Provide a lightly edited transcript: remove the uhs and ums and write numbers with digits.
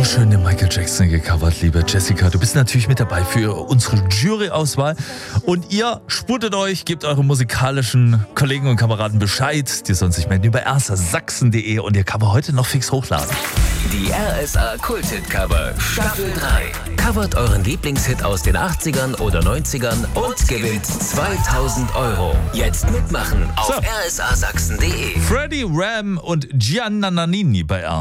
schön den Michael Jackson gecovert, liebe Jessica. Du bist natürlich mit dabei für unsere Juryauswahl. Und ihr sputtet euch, gebt eure musikalischen Kollegen und Kameraden Bescheid. Die sollen sich melden über rsasachsen.de und ihr Cover heute noch fix hochladen. Die RSA Kult-Hit-Cover Staffel 3. Covert euren Lieblingshit aus den 80ern oder 90ern und gewinnt 2000 €. Jetzt mitmachen auf rsasachsen.de. Freddie Ram und Giannanini bei